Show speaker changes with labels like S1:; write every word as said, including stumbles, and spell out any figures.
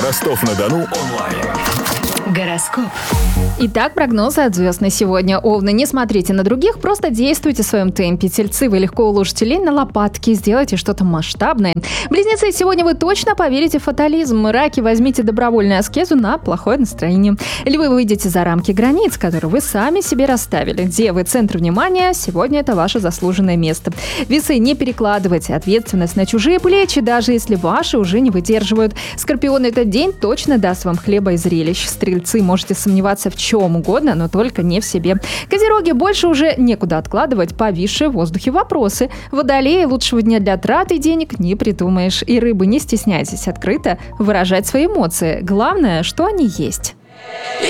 S1: Ростов-на-Дону онлайн.
S2: Гороскоп.
S3: Итак, прогнозы от звезд на сегодня. Овны, не смотрите на других, просто действуйте в своем темпе. Тельцы, вы легко уложите лень на лопатки, сделайте что-то масштабное. Близнецы, сегодня вы точно поверите в фатализм. Раки, возьмите добровольную аскезу на плохое настроение. Львы, выйдете за рамки границ, которые вы сами себе расставили. Девы, центр внимания, сегодня это ваше заслуженное место. Весы, не перекладывайте ответственность на чужие плечи, даже если ваши уже не выдерживают. Скорпионы, этот день точно даст вам хлеба и зрелищ. Стрельцы, можете сомневаться в чем угодно, но только не в себе. Козероги, больше уже некуда откладывать повисшие в воздухе вопросы. Водолеи, лучшего дня для траты денег не придумаешь. И рыбы, не стесняйтесь открыто выражать свои эмоции. Главное, что они есть.